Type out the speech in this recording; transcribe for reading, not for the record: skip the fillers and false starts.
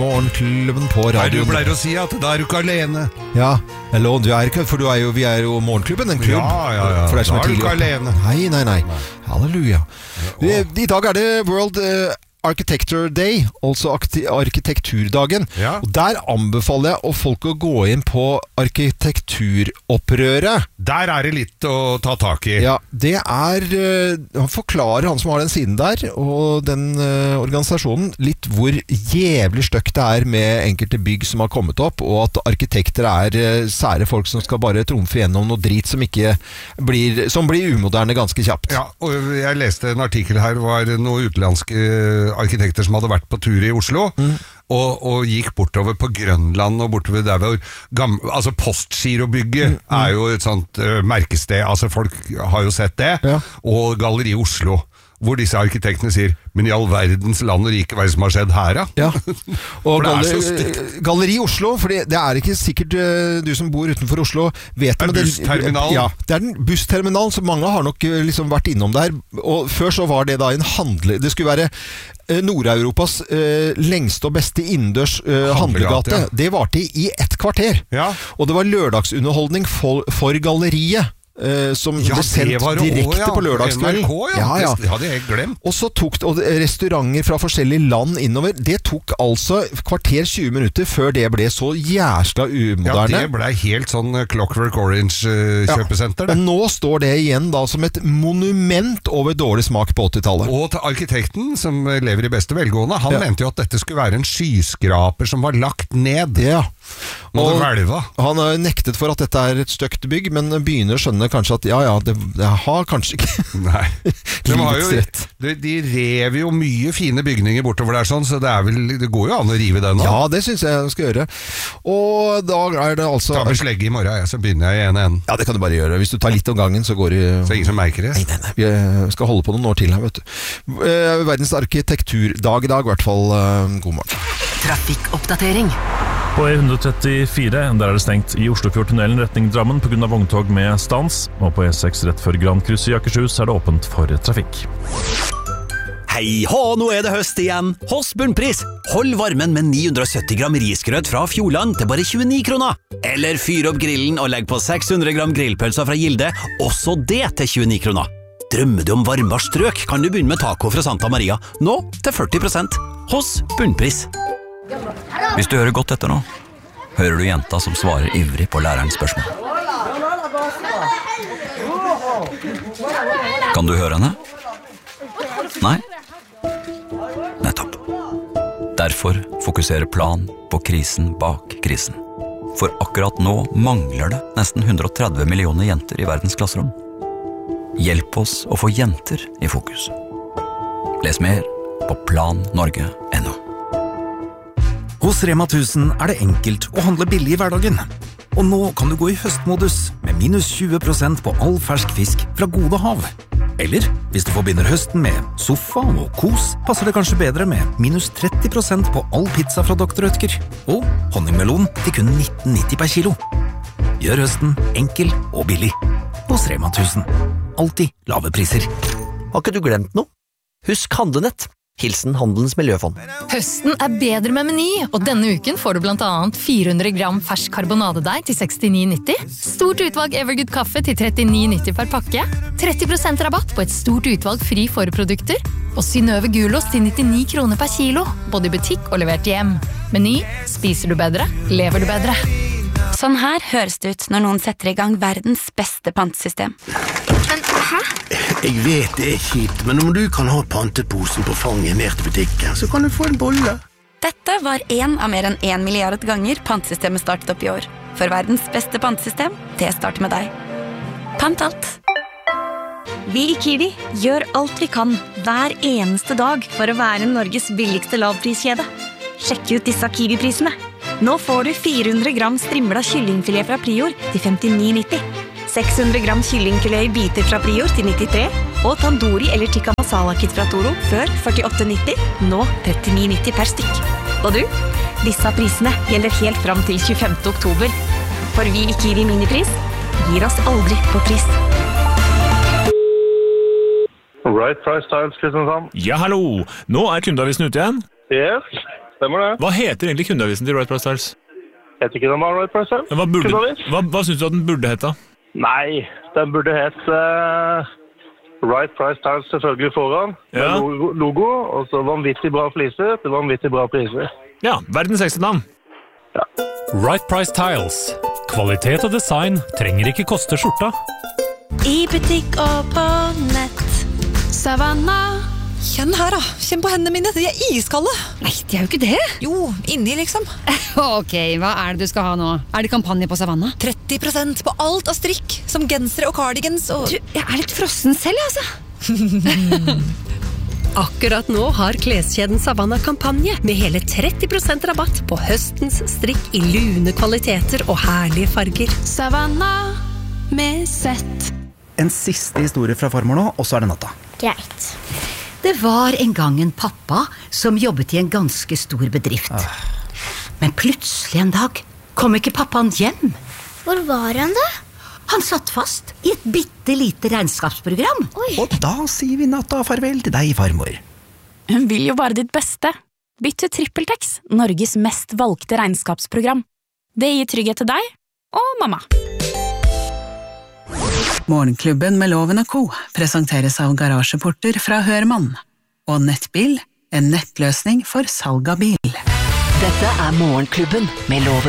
Morgenklubben på radioen. Du pleier å si at da du ikke alene. Ja, eller du ikke, for vi er jo Morgenklubben, en klubb. Ja. For da er du ikke alene. Nei. Halleluja. I dag det World Architecture Day, altså arkitekturdagen. Ja. Og der anbefaler jeg folk å gå inn på arkitekturopprøret. Der det litt å ta tak i. Ja, det han forklarer, han som har den siden der, og den organisasjonen, litt hvor jævlig støkt det med enkelte bygg som har kommet opp, og at arkitekter sære folk som skal bare trumfe gjennom noe drit som blir umoderne ganske kjapt. Ja, og jeg leste en artikkel her, var noen utenlandske arkitekter som hadde vært på tur i Oslo og gikk bortover på Grønland og bortover der hvor altså Postgirobygget jo et sånt merkested, altså folk har jo sett det, og Galleri Oslo hvor disse arkitektene sier, men i all verdens land og rike, hva det som har skjedd her da? Ja, og Galleri Oslo, for det ikke sikkert du som bor utenfor Oslo vet det. Bussterminalen. Ja, det den bussterminalen, så mange har nok liksom vært innom der, og før så var det da en det skulle være Nord-Europas lengste og beste innendørs handlegate. Ja. Det varte i 1 kvarter. Ja. Og det var lørdagsunderholdning for galleriet. Som ble sendt direkte på lørdagskveld. Ja. Det hadde jeg glemt. Og så tok restauranter fra forskjellige land innover. Det tok altså kvarter 20 minutter før det ble så jærsla umoderne. Ja, det ble helt sånn Clockwork Orange-kjøpesenter. Og nå står det igjen da som et monument over dårlig smak på 80-tallet. Og til arkitekten, som lever i beste velgående, han mente jo at dette skulle være en skyskraper som var lagt ned. Ja. Og han har nektet for at dette et stygt bygg, men begynner å skjønne kanskje at det har kanskje ikke Nei. De rev jo mye fine bygninger bortover der sånn, så det går jo an å rive den nå. Ja, det synes jeg skal gjøre. Og da det altså ta med slegge i morgen, så begynner jeg i en. Ja, det kan du bare gjøre. Hvis du tar litt om gangen, så går det så ingen som merker det. Nei. Vi skal holde på noen år til her, vet du. Verdens arkitekturdag i dag, i hvert fall. God morgen. Trafikkoppdatering. På E134 der det stengt i Oslofjordtunnelen retning Drammen på grunn av vogntog med stans, og på E6 rett før Grandkrysset i Akershus det åpent for trafikk. Hei hå, nå det høst igjen. Hos Bunnpris. Hold varmen med 970 gram risgrøt fra Fjordland til bare 29 kroner. Eller fyr opp grillen og legg på 600 gram grillpølser fra Gilde, også det til 29 kroner. Drømmer du om varmere strøk, kan du begynne med taco fra Santa Maria, nå til 40% hos Bunnpris. Hvis du hører godt etter nå, hører du jenta som svarer ivrig på lærerens spørsmål. Kan du høre henne? Nei? Nettopp. Derfor fokuserer Plan på krisen bak krisen. For akkurat nå mangler det nesten 130 millioner jenter i verdens klasserom. Hjelp oss å få jenter i fokus. Les mer på plannorge.no. Hos Rema 1000 det enkelt å handle billig i hverdagen. Og nå kan du gå i høstmodus med minus 20% på all fersk fisk fra Gode Hav. Eller, hvis du forbinder høsten med sofa og kos, passer det kanskje bedre med minus 30% på all pizza fra Dr. Rødtger. Og honningmelon til kun 19,90 per kilo. Gjør høsten enkel og billig. Hos Rema 1000. Alltid lave priser. Har ikke du glemt noe? Husk Handlenett. Hilsen Handelens Miljøfond. Høsten bedre med Meny, og denne uken får du blant annet 400 gram fersk karbonadedeig til 69,90, stort utvalg Evergood kaffe til 39,90 per pakke, 30% rabatt på et stort utvalg fri forprodukter, og Synnøve Gulost til 99 kroner per kilo, både i butikk og levert hjem. Meny, spiser du bedre, lever du bedre. Sånn her høres det ut når noen setter i gang verdens beste pantesystem. Men, hæ? Jeg vet det kjipt, men om du kan ha panteposen på fanget ned til butikken, så kan du få en bolle. Dette var en av mer enn 1 milliard ganger pantesystemet startet opp i år. For verdens beste pantesystem, det starter med deg. Pant alt. Vi i Kiwi gjør alt vi kan hver eneste dag for å være Norges billigste lavpriskjede. Sjekk ut disse Kiwi-prisene. Nå får du 400 gram strimla kyllingfilet fra Prior til 59,90. 600 gram kyllingfilet i biter fra Prior til 93, og tandoori eller tikka masala kit fra Toro før 48,90, nå 39,90 per stykk. Og du, disse prisene gjelder helt fram til 25. oktober. For vi i Kiwi Minipris gir oss aldri på pris. Right Price Styles, Kristiansand. Ja, hallo! Nå kundeavisen ute igjen. Yes. Stemmer det. Hva heter egentlig kundeavisen til Right Price Tiles? Heter ikke den bare Right Price Tiles? Hva synes du at den burde hete? Nei, den burde hete Right Price Tiles selvfølgelig foran. Ja. Med logo, og så vanvittig bra fliser til vanvittig bra priser. Ja, verdens sexy navn. Ja. Right Price Tiles. Kvalitet og design trenger ikke koste skjorta. I butikk og på nett. Savanna. Kjenn her da, kjenn på hendene mine, de iskalde. Nei, de jo ikke det. Jo, inni liksom. Ok, hva det du skal ha nå? Det kampanje på Savanna? 30% på alt av strikk, som gensere og cardigans og... Du, jeg litt frossen selv, altså. Akkurat nå har kleskjeden Savanna kampanje med hele 30% rabatt på høstens strikk I lune kvaliteter og herlige farger. Savanna med sett. En siste historie fra farmor nå, og så det natta. Greit. Det var en gang en pappa som jobbet I en ganske stor bedrift. Men plutselig en dag kom ikke pappaen hjem. Hvor var han da? Han satt fast I et bittelite regnskapsprogram. Oi. Og da sier vi natta farvel til deg, farmor. Hun vil jo bare ditt beste. Bytt til TrippelTex, Norges mest valgte regnskapsprogram. Det gir trygghet til deg og mamma. Morgenklubben med Loven & Co. presenteres av garasjeporter fra Hørmann. Og Nettbil, en nettløsning for salg av bil. Dette Morgenklubben med Loven